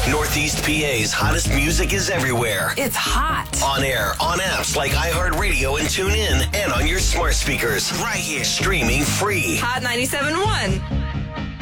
Northeast PA's hottest music is everywhere. It's hot. On air, on apps like iHeartRadio and TuneIn, and on your smart speakers. Right here. Streaming free. Hot 97.1.